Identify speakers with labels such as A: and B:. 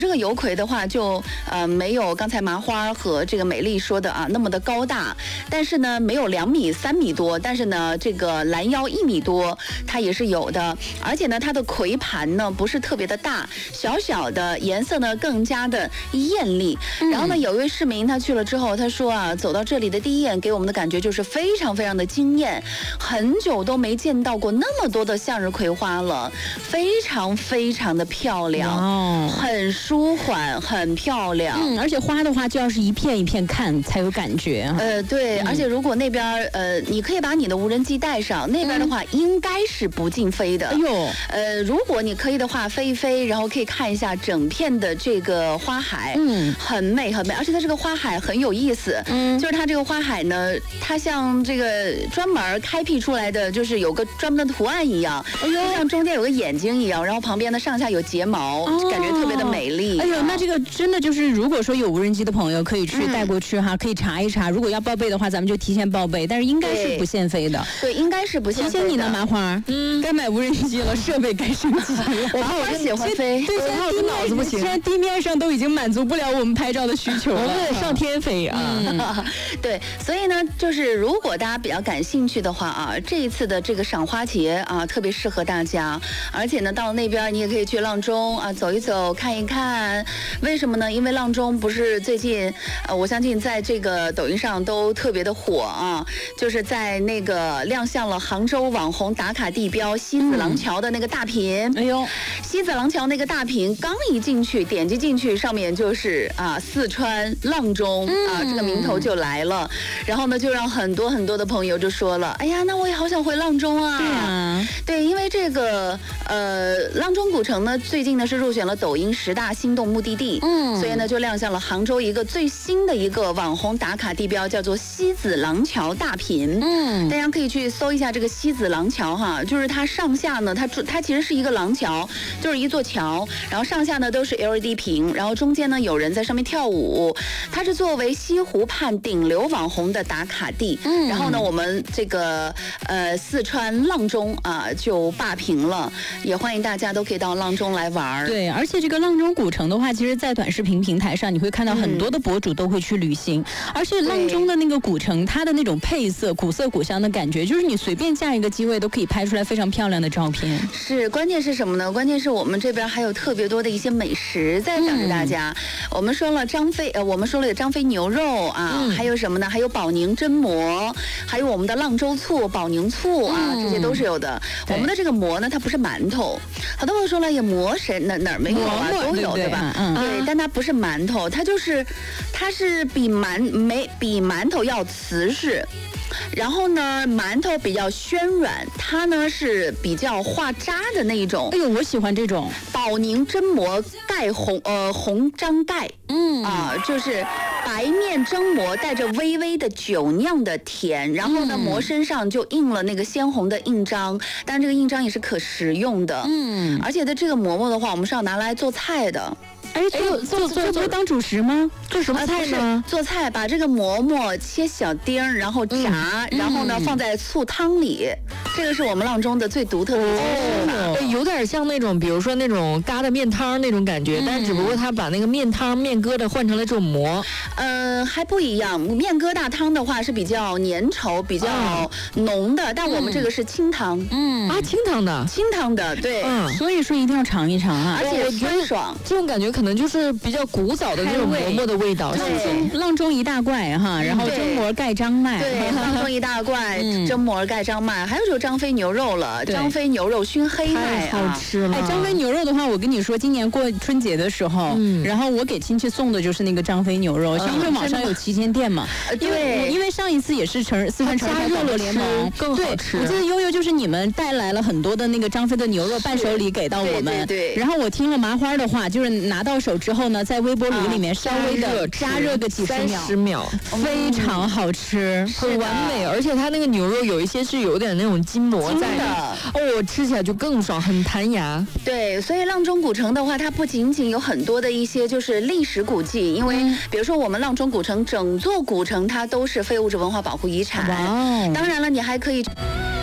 A: 这个油葵的话就没有刚才麻花和这个美丽说的啊那么的高大，但是呢没有2米3米多，但是呢这个拦腰1米多它也是有的，而且呢它的葵盘呢不是特别的大，小小的，颜色呢更加的艳丽。然后呢有一位市民他去了之后，他说啊走到这里的第一眼给我们的感觉就是非常非常的惊艳，很久都没见到过那么多的向日葵花了，非常非常的漂亮，很舒缓，很漂亮。
B: 而且花的话就要是一片一片看才有感觉。
A: 对，而且如果那边你可以把你的无人机带上，那边的话应该是不禁飞的。
B: 哎呦，
A: 如果你可以的话飞一飞，然后可以看一下整片的这个花海，很美很美，而且它这个花海很有意思，就是它这个花海呢，它像这个专门开辟出来的，就是有个专门的图案一样，就像中间有个眼睛一样，然后旁边呢上下有睫毛，感觉特别的美丽。
B: 哎呦，那这个真的就是，如果说有无人机的朋友可以去带过去哈，可以查一查。如果要报备的话，咱们就提前报备，但是应该是不限飞的。
A: 对，应该是不限飞的。
B: 提醒你呢，麻花，该买无人机了，设备该升级了。
A: 我喜欢飞，
B: 对，现在脑子不行，现在地面上都已经满足不了我们拍照的需求了，我们得上天飞啊。
A: 对，所以呢，就是如果大家比较感兴趣的话啊，这一次的这个赏花节啊，特别适合大家。而且呢，到了那边你也可以去阆中啊走一走，看一看。为什么呢？因为阆中不是最近我相信在这个抖音上都特别的火啊，就是在那个亮相了杭州网红打卡地标西子廊桥的那个大屏。哎呦，西子廊桥那个大屏刚一进去，点击进去，上面就是四川阆中这个名头就来了。然后呢，就让很多很多的朋友就说了，哎呀，那我也好想回阆中啊。
B: 对啊，
A: 对，因为这个阆中古城呢，最近呢是入选了抖音10大心动目的地，所以呢就亮相了杭州一个最新的一个网红打卡地标，叫做西子廊桥大屏。大家可以去搜一下这个西子廊桥哈，就是它上下呢，它其实是一个廊桥，就是一座桥，然后上下呢都是 LED 屏，然后中间呢有人在上面跳舞。它是作为西湖畔顶流网红的打卡地，然后呢我们这个四川阆中就霸屏了，也欢迎大家都可以到阆中来玩。
B: 对，而且这个阆中古城的话，其实在短视频平台上你会看到很多的博主都会去旅行，而且阆中的那个古城，它的那种配色古色古香的感觉，就是你随便架一个机位都可以拍出来非常漂亮的照片。
A: 是，关键是什么呢？关键是我们这边还有特别多的一些美食在等着大家。我们说了我们说了有张飞牛肉啊，还有什么呢？还有保宁榛蘑，还有我们的阆州醋、保宁醋啊，这些都是有的。我们的这个馍呢，它不是馒头，好多朋友说了也馍谁哪儿没有啊？都有对吧？对，但它不是馒头，它是比馒头要瓷实。然后呢，馒头比较暄软，它呢是比较化渣的那一种。
B: 哎呦，我喜欢这种
A: 保宁榛蘑盖红章盖，就是白面蒸馍带着微微的酒酿的甜，然后呢馍身上就印了那个鲜红的印章，但这个印章也是可食用的。而且的这个馍馍的话，我们是要拿来做菜的。
B: 做当主食吗？做什么菜呢？
A: 做菜，把这个馍馍切小丁儿，然后炸，然后呢放在醋汤里。这个是我们阆中的最独特的一些吃法。
C: 有点像那种，比如说那种疙瘩面汤那种感觉，但只不过他把那个面汤面疙瘩换成了这种馍。
A: 还不一样。面疙瘩汤的话是比较粘稠、比较浓的，但我们这个是清汤。
C: 清汤的，
A: 对。
B: 所以说一定要尝一尝啊，
A: 而且酸爽。
C: 这种感觉可能就是比较古早的那种馍馍的味道。
B: 阆中一大怪哈，然后蒸馍盖张麦。
A: 对，阆中一大怪，蒸馍盖张麦。还有就是张飞牛肉了，张飞牛肉熏黑麦，
C: 太好吃了。
B: 张飞牛肉的话，我跟你说，今年过春节的时候，然后我给亲戚送的就是那个张飞牛肉，因为网上有旗舰店嘛。
A: 对，
B: 因为上一次也是四川加热了联盟
C: 更好吃。
B: 我记得悠悠就是你们带来了很多的那个张飞的牛肉伴手礼给到我们。
A: 对。
B: 然后我听了麻花的话，就是拿到手之后呢，在微波炉里面稍微的加热个几十秒，非常好吃，
C: 很完美。而且它那个牛肉有一些是有点那种筋膜在的，吃起来就更爽，很弹牙。
A: 对，所以阆中古城的话，它不仅仅有很多的一些就是历史古迹，因为比如说我们阆中古城整座古城它都是非物质文化保护遗产。当然了，你还可以。